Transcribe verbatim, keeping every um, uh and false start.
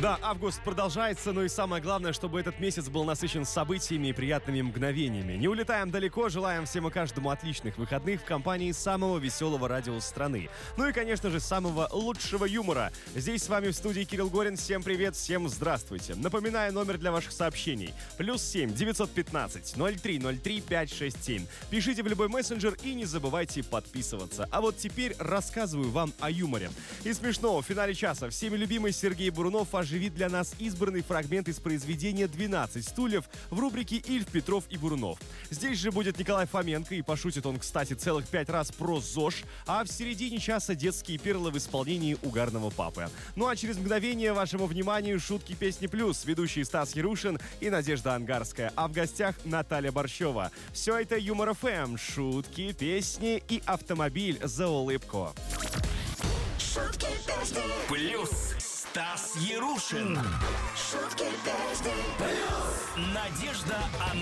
Да, август продолжается, но и самое главное, чтобы этот месяц был насыщен событиями и приятными мгновениями. Не улетаем далеко, желаем всем и каждому отличных выходных в компании самого веселого радио страны. Ну и, конечно же, самого лучшего юмора. Здесь с вами в студии Кирилл Горин. Всем привет, всем здравствуйте. Напоминаю номер для ваших сообщений. Плюс семь девятьсот пятнадцать ноль три ноль три пять шесть семь. Пишите в любой мессенджер и не забывайте подписываться. А вот теперь рассказываю вам о юморе. И смешно, в финале часа всеми любимый Сергей Бурунов оживит для нас избранный фрагмент из произведения «двенадцать стульев» в рубрике «Ильф, Петров и Бурунов». Здесь же будет Николай Фоменко, и пошутит он, кстати, целых пять раз про ЗОЖ, а в середине часа детские перлы в исполнении угарного папы. Ну а через мгновение вашему вниманию шутки песни плюс, ведущие Стас Ярушин и Надежда Ангарская, а в гостях Наталья Борщева. Все это Юмор эф эм, шутки, песни и автомобиль за улыбку. Шутки песни Плюс Стас Ярушин. Шутки песни Плюс Надежда Ангарская.